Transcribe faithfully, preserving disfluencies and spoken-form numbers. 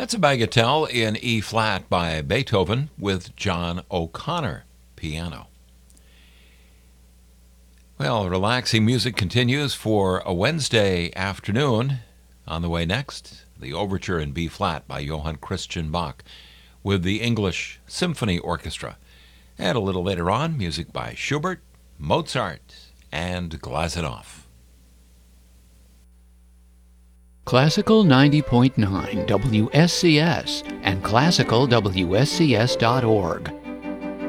That's a bagatelle in E flat by Beethoven with John O'Connor piano. Well, relaxing music continues for a Wednesday afternoon. On the way next, the Overture in B flat by Johann Christian Bach with the English Symphony Orchestra. And a little later on, music by Schubert, Mozart, and Glazunov. Classical ninety point nine W S C S and classical W S C S dot org.